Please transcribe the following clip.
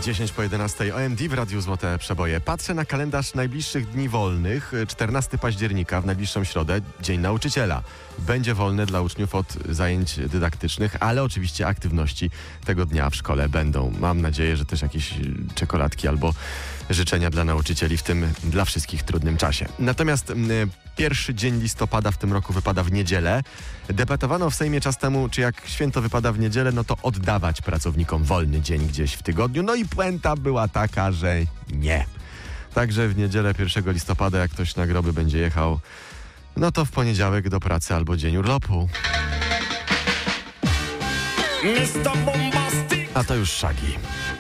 10 po 11 OMD w Radiu Złote Przeboje. Patrzę na kalendarz najbliższych dni wolnych. 14 października, w najbliższą środę, Dzień Nauczyciela. Będzie wolny dla uczniów od zajęć dydaktycznych, ale oczywiście aktywności tego dnia w szkole będą. Mam nadzieję, że też jakieś czekoladki albo życzenia dla nauczycieli w tym dla wszystkich trudnym czasie. Natomiast pierwszy dzień listopada w tym roku wypada w niedzielę. Debatowano w Sejmie czas temu, czy jak święto wypada w niedzielę, no to oddawać pracownikom wolny dzień gdzieś w tygodniu. No i puenta była taka, że nie. Także w niedzielę 1 listopada, jak ktoś na groby będzie jechał, no to w poniedziałek do pracy albo dzień urlopu. A to już Shaggy.